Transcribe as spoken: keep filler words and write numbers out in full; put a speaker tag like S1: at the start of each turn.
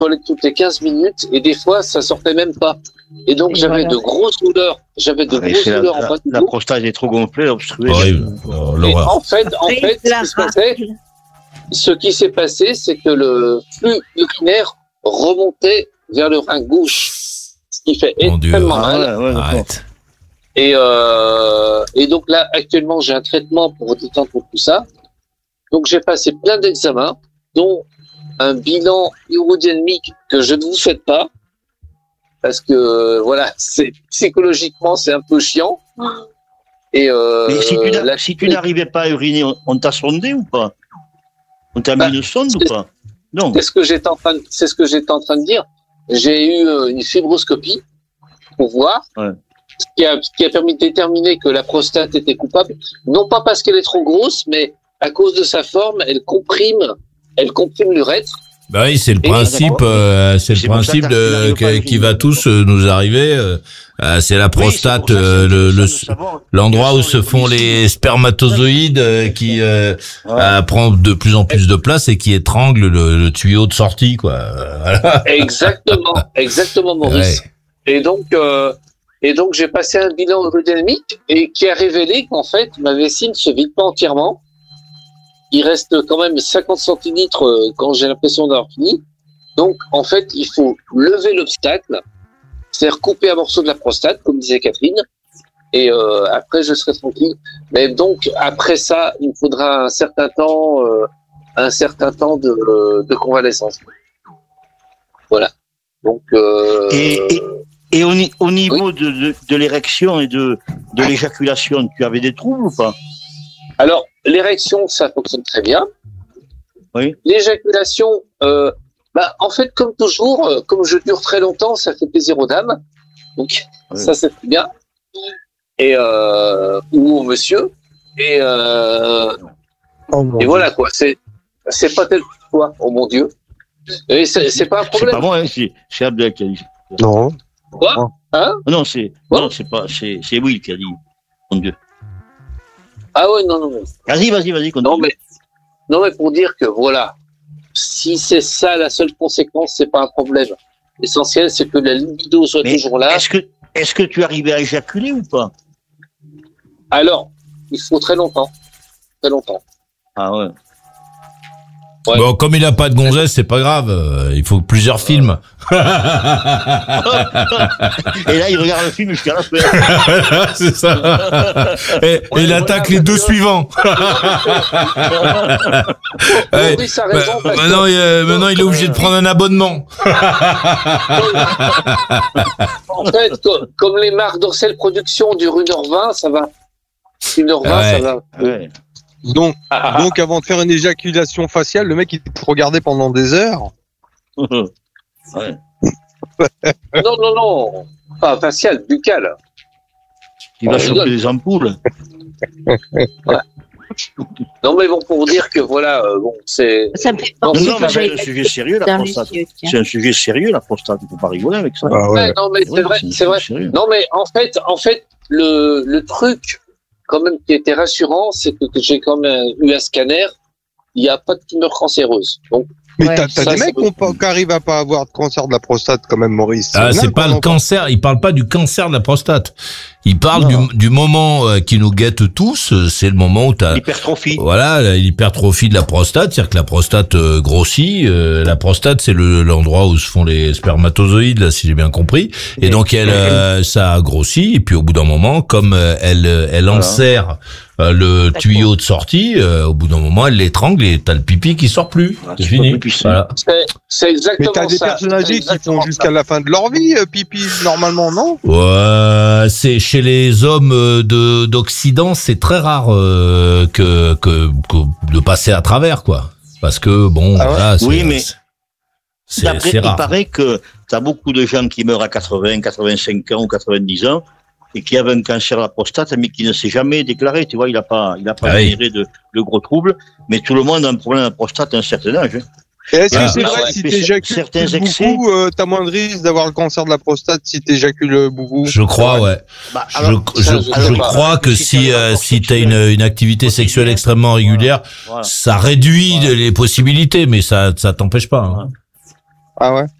S1: toilettes toutes les quinze minutes et des fois, ça sortait même pas. Et donc, et j'avais voilà. de grosses douleurs. J'avais de grosses
S2: la,
S1: douleurs
S2: la,
S1: en bas du
S2: La
S1: dos.
S2: prostate est trop gonflée, obstruée.
S3: Horrible. Oh, l'horreur.
S1: En fait, en fait, ce qui se passait, ce qui s'est passé, c'est que le flux urinaire remontait vers le rein gauche. Ce qui fait
S3: Mon
S1: extrêmement
S3: Dieu.
S1: mal.
S2: Ah, ouais, ouais,
S3: Arrête.
S1: Et, euh, et donc là, actuellement, j'ai un traitement pour détendre tout ça. Donc, j'ai passé plein d'examens, dont un bilan urodynamique que je ne vous souhaite pas, parce que, voilà, c'est, psychologiquement, c'est un peu chiant. Et, euh,
S2: Mais si tu,
S1: la...
S2: si tu n'arrivais pas à uriner, on, on t'a sondé ou pas? On t'a bah, mis une sonde ou pas? Non.
S1: C'est ce que j'étais en train de, c'est ce que j'étais en train de dire. J'ai eu euh, une fibroscopie pour voir. Ouais. Ce qui a, ce qui a permis de déterminer que la prostate était coupable, non pas parce qu'elle est trop grosse, mais à cause de sa forme, elle comprime, elle comprime l'urètre.
S3: Bah oui, c'est le principe, euh, c'est le principe de, que, qui va tous euh, nous arriver. Euh, c'est la prostate, oui, euh, le, le l'endroit où se font les spermatozoïdes euh, qui euh, ouais. prend de plus en plus de place et qui étrangle le, le tuyau de sortie, quoi. Voilà.
S1: Exactement, exactement, Maurice. Ouais. Et donc, euh, et donc j'ai passé un bilan urodynamique et qui a révélé qu'en fait ma vessie ne se vide pas entièrement. Il reste quand même cinquante centilitres quand j'ai l'impression d'avoir fini. Donc, en fait, il faut lever l'obstacle, c'est-à-dire couper un morceau de la prostate, comme disait Catherine, et euh, après, je serai tranquille. Mais donc, après ça, il me faudra un certain temps, euh, un certain temps de, de convalescence. Voilà. Donc. Euh,
S2: et et, et au, au niveau oui. de, de, de l'érection et de, de l'éjaculation, tu avais des troubles ou pas?
S1: Alors, l'érection, ça fonctionne très bien.
S2: Oui.
S1: L'éjaculation, euh, bah, en fait, comme toujours, euh, comme je dure très longtemps, ça fait plaisir aux dames. Donc, oui. ça, c'est très bien. Et, euh, ou au monsieur. Et, euh, oh, et voilà, quoi. C'est, c'est pas tel fois, oh mon Dieu. Et c'est, c'est pas un problème.
S2: C'est pas moi, hein, c'est, c'est Abdel qui a dit.
S4: Non.
S1: Quoi? Hein?
S2: Non, c'est, non, c'est pas, c'est, c'est Will qui a dit. Mon Dieu.
S1: Ah ouais, non, non, non.
S2: Vas-y, vas-y, vas-y, continue.
S1: Non, mais, non, mais pour dire que, voilà, si c'est ça la seule conséquence, c'est pas un problème. L'essentiel, c'est que la libido soit mais toujours là.
S2: Est-ce que, est-ce que tu arrivais à éjaculer ou pas?
S1: Alors, il faut très longtemps. Très longtemps.
S2: Ah ouais.
S3: Ouais. Bon, comme il a pas de gonzesse, c'est pas grave. Euh, il faut plusieurs films.
S2: Et là, il regarde le film jusqu'à la fin.
S3: C'est ça. Et, ouais, et il attaque les deux suivants. Ouais.
S1: Oui, ça a raison,
S3: bah, maintenant, il, euh, maintenant, il est obligé de prendre un abonnement.
S1: En fait, comme, comme les marques Dorcel Productions durent une heure vingt, ça va. une heure vingt, ouais. ça va.
S4: Ouais. Donc, ah, donc, avant de faire une éjaculation faciale, le mec, il te regardait pendant des heures.
S2: Ouais.
S1: Non, non, non. Pas faciale, buccale.
S2: Il va choper des ampoules.
S1: Ouais. Non, mais bon, pour dire que voilà, euh, bon, c'est.
S2: Ça me fait non, non, mais c'est un sujet sérieux, la prostate. C'est un sujet sérieux, la prostate. Il ne faut pas rigoler avec ça.
S1: Ah, ouais. Ouais, non, mais c'est ouais, vrai, c'est, c'est vrai. Sérieux. Non, mais en fait, en fait, le, le truc, quand même, qui était rassurant, c'est que, que j'ai quand même eu un scanner, il n'y a pas de tumeur cancéreuse. Donc,
S4: mais ouais, t'as, t'as ça, des mecs qui arrivent à pas avoir de cancer de la prostate, quand même, Maurice.
S3: Ah, c'est pas le cancer, il parle pas du cancer de la prostate. Il parle du, du moment euh, qui nous guette tous, euh, c'est le moment où t'as...
S2: L'hypertrophie.
S3: Voilà, l'hypertrophie de la prostate, c'est-à-dire que la prostate euh, grossit. Euh, la prostate, c'est le, l'endroit où se font les spermatozoïdes, là, si j'ai bien compris. Et, et donc, elle, euh, ça grossit, et puis au bout d'un moment, comme euh, elle, elle voilà. enserre euh, le tuyau de sortie, euh, au bout d'un moment, elle l'étrangle et t'as le pipi qui sort plus.
S2: Ah,
S3: c'est fini.
S1: Voilà. C'est, c'est exactement ça.
S4: Mais t'as des
S1: ça.
S4: personnes âgées qui font jusqu'à la fin de leur vie, euh, pipi, normalement, non?
S3: Ouais, c'est chez les hommes de d'Occident, c'est très rare euh, que, que que de passer à travers, quoi. Parce que bon,
S2: ah ouais.
S3: là, c'est,
S2: oui, mais
S3: c'est,
S2: d'après,
S3: c'est rare.
S2: Il paraît que t'as beaucoup de gens qui meurent à quatre-vingts, quatre-vingt-cinq ans ou quatre-vingt-dix ans et qui avaient un cancer de la prostate, mais qui ne s'est jamais déclaré. Tu vois, il a pas, il a pas ah généré oui. de, de gros troubles. Mais tout le monde a un problème de la prostate à un certain âge. Hein.
S4: Et est-ce ah, que c'est vrai que si t'éjacules certains excès, beaucoup, euh, t'as moins de risque d'avoir le cancer de la prostate si t'éjacules beaucoup?
S3: Je crois, ouais. Bah, alors, je je, je, je crois que si euh, si t'as une une activité sexuelle extrêmement régulière, voilà. ça réduit voilà. les possibilités, mais ça ça t'empêche pas. Hein.
S4: Ah ouais.